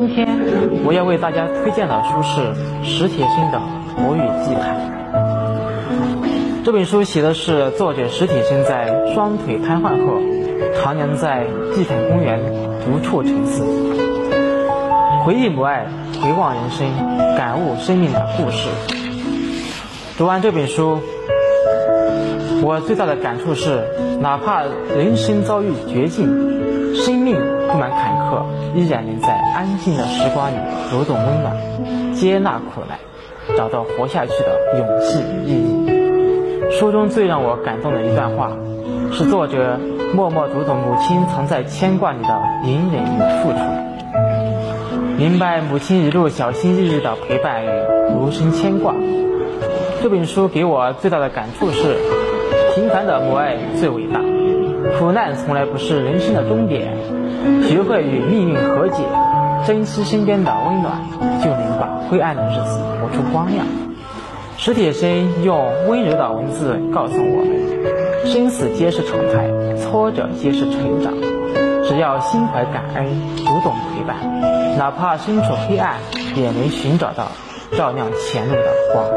今天我要为大家推荐的书是史铁生的《国语祭坛》。这本书写的是作者史铁生在双腿瘫痪后，常年在祭坛公园独处沉思，回忆母爱，回望人生，感悟生命的故事。读完这本书，我最大的感触是，哪怕人生遭遇绝境，生命布满坎坷，依然能在安静的时光里读懂温暖，接纳苦难，找到活下去的勇气与意义。书中最让我感动的一段话，是作者默默读懂母亲藏在牵挂里的隐忍与付出，明白母亲一路小心翼翼的陪伴与无声牵挂。这本书给我最大的感触是，平凡的母爱最伟大，苦难从来不是人生的终点，学会与命运和解，珍惜身边的温暖，就能把灰暗的日子活出光亮。史铁生用温柔的文字告诉我们，生死皆是常态，挫折皆是成长，只要心怀感恩，读懂陪伴，哪怕身处黑暗，也能寻找到照亮前路的光。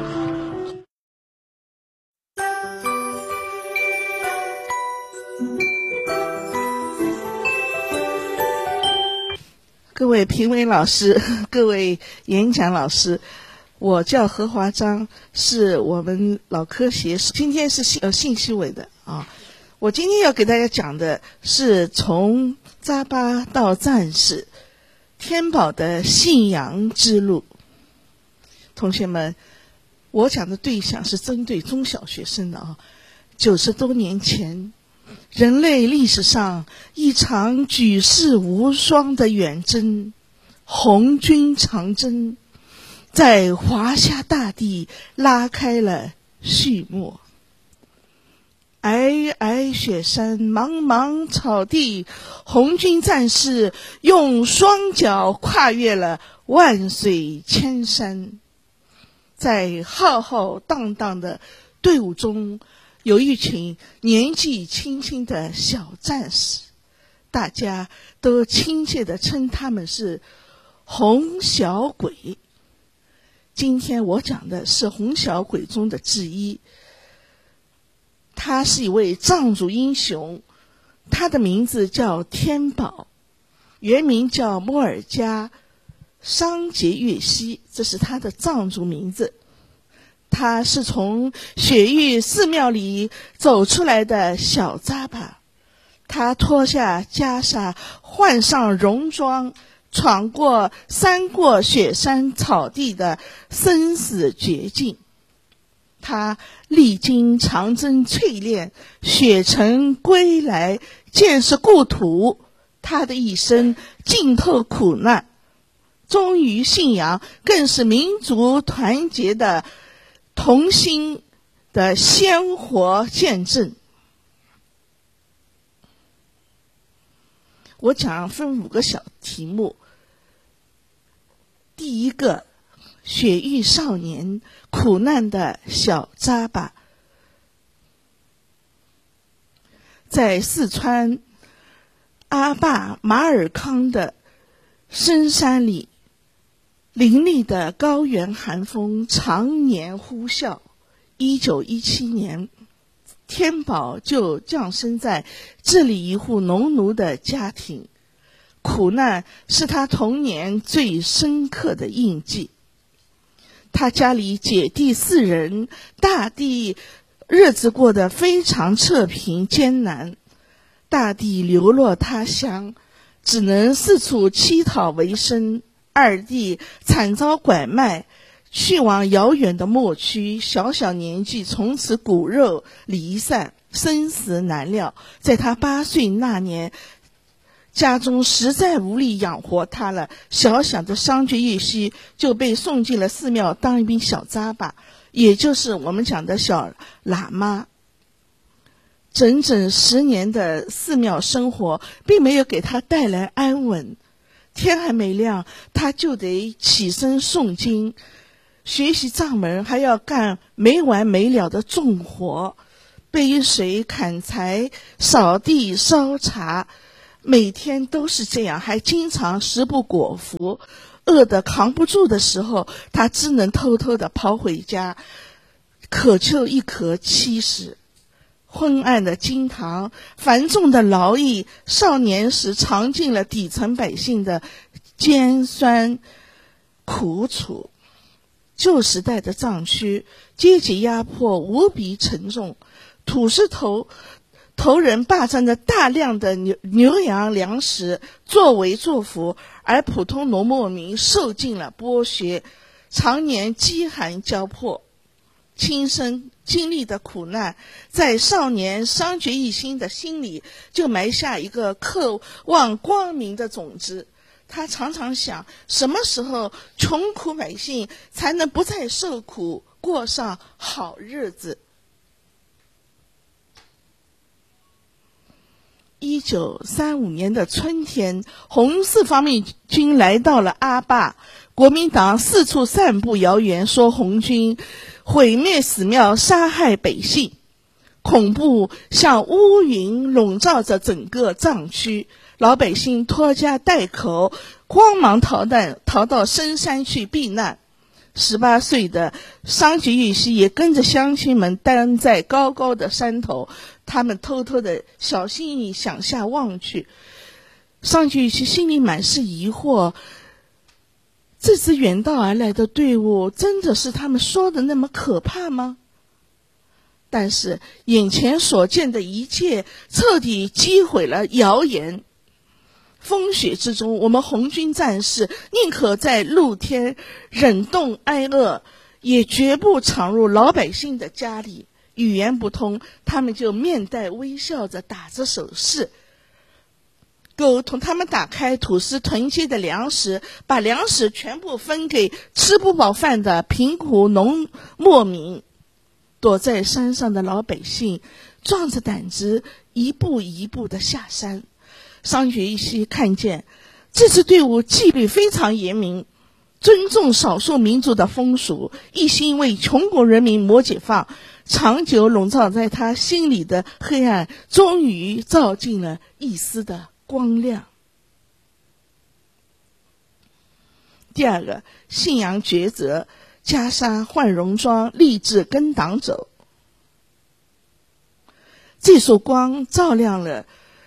各位评委老师，各位演讲老师，我叫何华章，是我们脑科协今天是信息委的啊。我今天要给大家讲的是从扎巴到战士，天宝的信仰之路。同学们，我讲的对象是针对中小学生的啊。90多年前，人类历史上一场举世无双的远征——红军长征，在华夏大地拉开了序幕。皑皑雪山，茫茫草地，红军战士用双脚跨越了万水千山。在浩浩荡荡的队伍中，有一群年纪轻轻的小战士，大家都亲切地称他们是红小鬼。今天我讲的是红小鬼中的之一，他是一位藏族英雄，他的名字叫天宝，原名叫莫尔加桑杰月西，这是他的藏族名字。他是从雪域寺庙里走出来的小扎巴，他脱下袈裟，换上戎装，闯过山过雪山草地的生死绝境。他历经长征淬炼，雪尘归来，见识故土。他的一生浸透苦难，忠于信仰，更是民族团结的同心的鲜活见证。我讲分5个小题目。第一个，雪域少年，苦难的小扎巴。在四川阿坝马尔康的深山里，凌厉的高原寒风常年呼啸。1917年，天宝就降生在这里一户农奴的家庭，苦难是他童年最深刻的印记。他家里姐弟4人，大弟日子过得非常测贫艰难，大弟流落他乡，只能四处乞讨为生。二弟惨遭拐卖，去往遥远的牧区，小小年纪从此骨肉离散，生死难料。在他8岁那年，家中实在无力养活他了，小小的桑觉月西就被送进了寺庙当一名小扎巴，也就是我们讲的小喇嘛。整整10年的寺庙生活并没有给他带来安稳，天还没亮他就得起身诵经，学习藏文，还要干没完没了的重活，背水砍柴、扫地烧茶， 每天都是这样，还经常食不果腹，饿得扛不住的时候，他只能偷偷地跑回家，渴求一颗7食。昏暗的经堂，繁重的劳役，少年时尝尽了底层百姓的艰酸苦楚。旧时代的藏区，阶级压迫无比沉重，土司头人霸占着大量的牛羊粮食作威作福，而普通农牧民受尽了剥削，常年饥寒交迫。亲身经历的苦难，在少年桑觉一心的心里就埋下一个渴望光明的种子。他常常想，什么时候穷苦百姓才能不再受苦，过上好日子？1935年的春天，红四方面军来到了阿坝，国民党四处散布谣言，说红军毁灭寺庙，杀害百姓，恐怖像乌云笼罩着整个藏区。老百姓拖家带口，慌忙逃到深山去避难。18岁的桑觉玉溪也跟着乡亲们待在高高的山头，他们偷偷的小心翼翼向下望去。桑觉玉溪心里满是疑惑，这支远道而来的队伍真的是他们说的那么可怕吗？但是眼前所见的一切彻底击毁了谣言。风雪之中，我们红军战士宁可在露天忍冻挨饿，也绝不闯入老百姓的家里。语言不通，他们就面带微笑着打着手势沟通。他们打开土司囤积的粮食，把粮食全部分给吃不饱饭的贫苦农牧民。躲在山上的老百姓壮着胆子一步一步地下山。桑觉玉溪看见这支队伍纪律非常严明，尊重少数民族的风俗，一心为穷苦人民谋解放。长久笼罩在他心里的黑暗终于照进了一丝的光亮。第二个，信仰抉择，袈裟换戎装，立志跟党走。这束光照亮了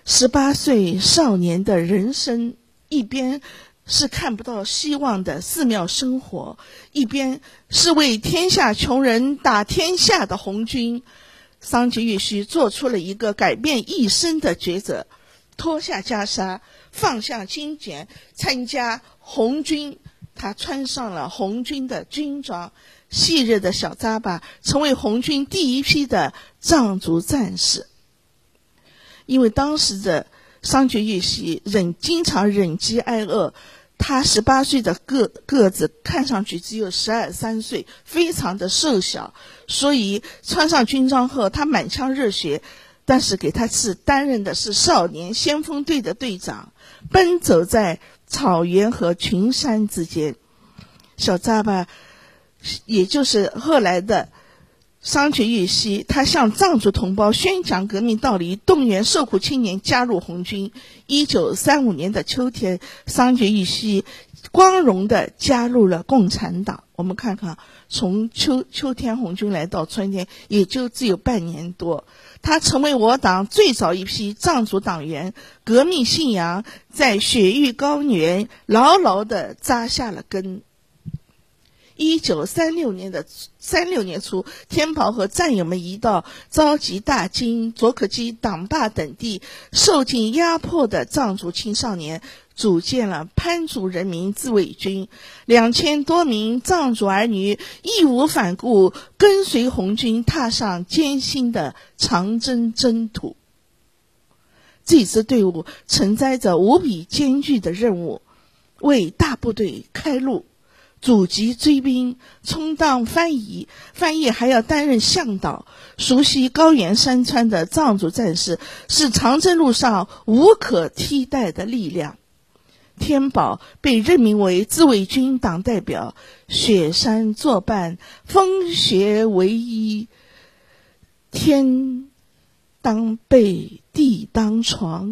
18岁少年的人生，一边是看不到希望的寺庙生活，一边是为天下穷人打天下的红军。桑觉玉溪做出了一个改变一生的抉择，脱下袈裟，放下金锏，参加红军。他穿上了红军的军装，细热的小扎巴，成为红军第一批的藏族战士。因为当时的桑觉玉溪经常忍饥挨饿，他18岁的个子看上去只有12、13岁，非常的瘦小，所以穿上军装后他满腔热血，但是给他担任的是少年先锋队的队长，奔走在草原和群山之间。小扎巴也就是后来的桑觉玉溪，他向藏族同胞宣讲革命道理，动员受苦青年加入红军。1935年的秋天，桑觉玉溪光荣地加入了共产党。我们看看，从秋天红军来到春天，也就只有半年多，他成为我党最早一批藏族党员，革命信仰在雪域高原牢牢地扎下了根。1936年初，天宝和战友们一道召集大金、卓克基、党坝等地受尽压迫的藏族青少年，组建了潘族人民自卫军。2000多名藏族儿女义无反顾，跟随红军踏上艰辛的长征征途。这支队伍承载着无比艰巨的任务，为大部队开路，阻击追兵，充当翻译还要担任向导。熟悉高原山川的藏族战士是长征路上无可替代的力量。天宝被任命为自卫军党代表，雪山作伴，风雪为衣，天当被，地当床。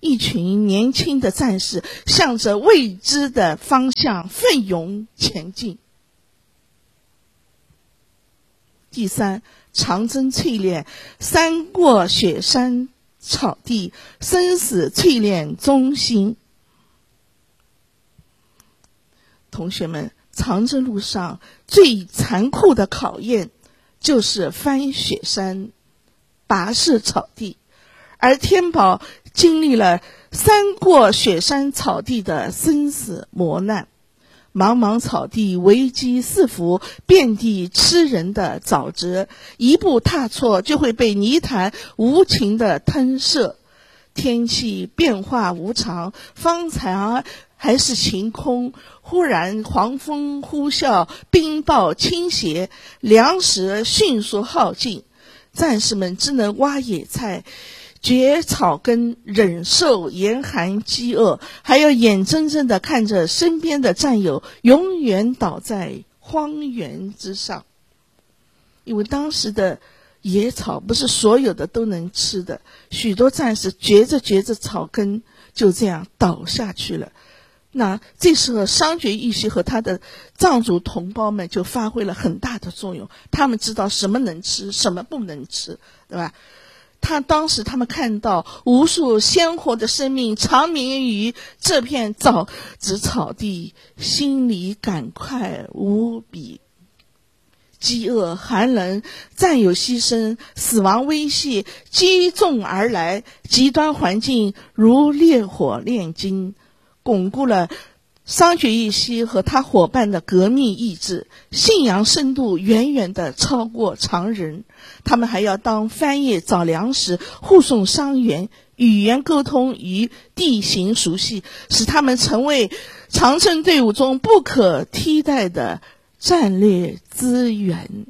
一群年轻的战士向着未知的方向奋勇前进。第三，长征淬炼，三过雪山草地，生死淬炼忠心。同学们，长征路上最残酷的考验就是翻雪山、跋涉草地，而天宝经历了三过雪山草地的生死磨难。茫茫草地，危机四伏，遍地吃人的沼泽，一步踏错就会被泥潭无情的吞噬。天气变化无常，方才还是晴空，忽然狂风呼啸，冰雹倾斜，粮食迅速耗尽，战士们只能挖野菜，掘草根，忍受严寒饥饿，还要眼睁睁地看着身边的战友永远倒在荒原之上。因为当时的野草不是所有的都能吃的，许多战士掘着草根就这样倒下去了。那这时候商觉义熙和他的藏族同胞们就发挥了很大的作用，他们知道什么能吃，什么不能吃，对吧？当时他们看到无数鲜活的生命长眠于这片沼泽草地，心里感慨无比。饥饿、寒冷、战友牺牲、死亡威胁击中而来，极端环境如烈火炼金，巩固了商觉义熙和他伙伴的革命意志，信仰深度远远地超过常人。他们还要当翻译找粮食，护送伤员，语言沟通与地形熟悉，使他们成为长征队伍中不可替代的战略资源。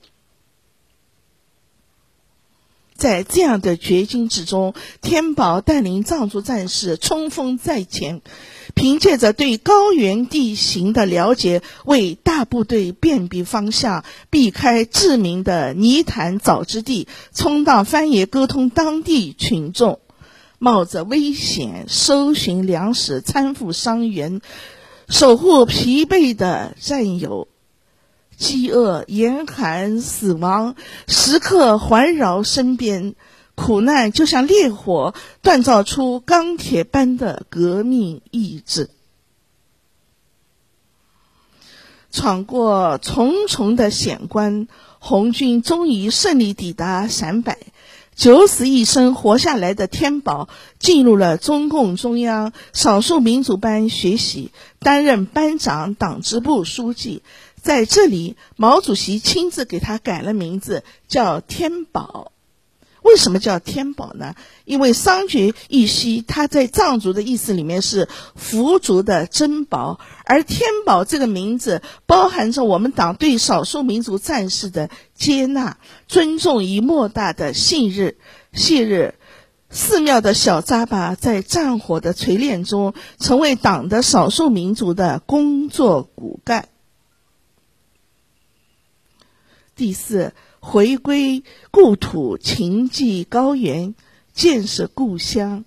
在这样的绝境之中，天宝带领藏族战士冲锋在前，凭借着对高原地形的了解，为大部队辨别方向，避开致命的泥潭沼之地，充当翻译沟通当地群众，冒着危险搜寻粮食，搀扶伤员，守护疲惫的战友。饥饿、严寒、死亡时刻环绕身边，苦难就像烈火，锻造出钢铁般的革命意志。闯过重重的险关，红军终于顺利抵达陕北。九死一生活下来的天宝进入了中共中央少数民族班学习，担任班长、党支部书记。在这里，毛主席亲自给他改了名字，叫天宝。为什么叫天宝呢？因为商觉义熙他在藏族的意思里面是福族的珍宝，而天宝这个名字包含着我们党对少数民族战士的接纳、尊重与莫大的信日。昔日寺庙的小扎巴在战火的锤炼中，成为党的少数民族的工作骨干。第四，回归故土，秦祭高原，建设故乡。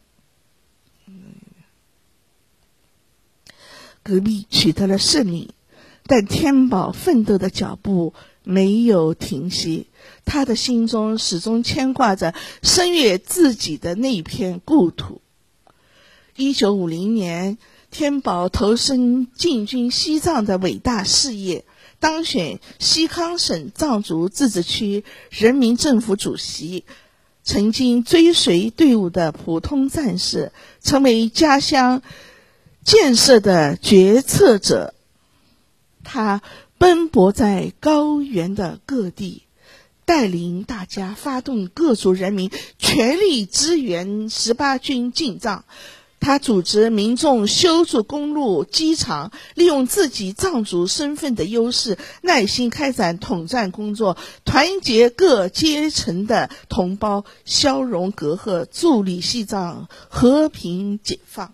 革命取得了胜利，但天宝奋斗的脚步没有停息，他的心中始终牵挂着声悦自己的那片故土。1950年，天宝投身进军西藏的伟大事业，当选西康省藏族自治区人民政府主席。曾经追随队伍的普通战士，成为家乡建设的决策者。他奔波在高原的各地，带领大家发动各族人民全力支援18军进藏。他组织民众修筑公路、机场，利用自己藏族身份的优势，耐心开展统战工作，团结各阶层的同胞，消融隔阂，助力西藏和平解放。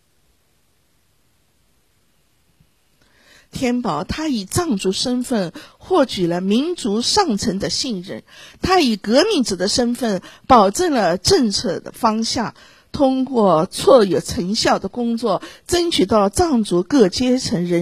天宝他以藏族身份获取了民族上层的信任，他以革命者的身份保证了政策的方向， 通过卓有成效的工作，争取到藏族各阶层人